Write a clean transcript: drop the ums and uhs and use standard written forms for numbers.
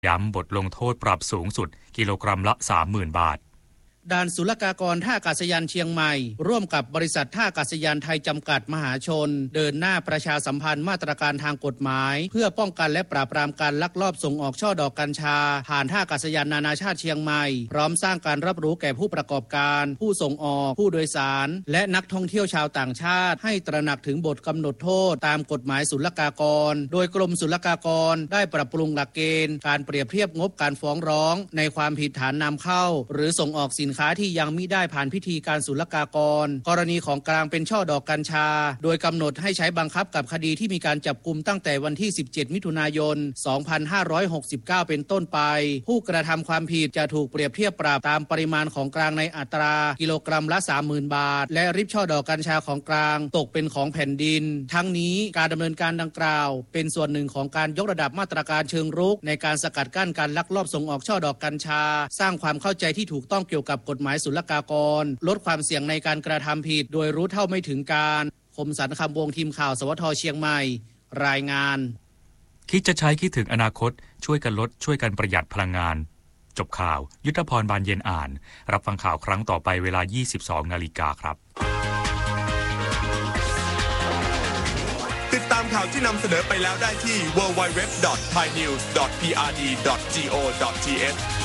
ย้ำบทลงโทษปรับสูงสุดกิโลกรัมละ 30,000 บาทด่านศุลกากรท่าอากาศยานเชียงใหม่ร่วมกับบริษัทท่าอากาศยานไทยจำกัดมหาชนเดินหน้าประชาสัมพันธ์มาตรการทางกฎหมายเพื่อป้องกันและปราบปรามการลักลอบส่งออกช่อดอกกัญชาผ่านท่าอากาศยานนานาชาติเชียงใหม่พร้อมสร้างการรับรู้แก่ผู้ประกอบการผู้ส่งออกผู้โดยสารและนักท่องเที่ยวชาวต่างชาติให้ตระหนักถึงบทกำหนดโทษตามกฎหมายศุลกากรโดยกรมศุลกากรได้ปรับปรุงหลักเกณฑ์การเปรียบเทียบงบการฟ้องร้องในความผิดฐานนำเข้าหรือส่งออกสินค้าที่ยังมิได้ผ่านพิธีการศุลกากรกรณีของกลางเป็นช่อดอกกัญชาโดยกำหนดให้ใช้บังคับกับคดีที่มีการจับกุมตั้งแต่วันที่17มิถุนายน2569เป็นต้นไปผู้กระทำความผิดจะถูกเปรียบเทียบปรับตามปริมาณของกลางในอัตรากิโลกรัมละ 30,000 บาทและริบช่อดอกกัญชาของกลางตกเป็นของแผ่นดินทั้งนี้การดำเนินการดังกล่าวเป็นส่วนหนึ่งของการยกระดับมาตรการเชิงรุกในการสกัดกั้นการลักลอบส่งออกช่อดอกกัญชาสร้างความเข้าใจที่ถูกต้องเกี่ยวกับกฎหมายศุลกากรลดความเสี่ยงในการกระทำผิดโดยรู้เท่าไม่ถึงการคมสันต์คำวงทีมข่าวสวท.เชียงใหม่รายงานคิดจะใช้คิดถึงอนาคตช่วยกันลดช่วยกันประหยัดพลังงานจบข่าวยุทธพรบานเย็นอ่านรับฟังข่าวครั้งต่อไปเวลา 22:00 น.ครับติดตามข่าวที่นำเสนอไปแล้วได้ที่ www.thainews.prd.go.th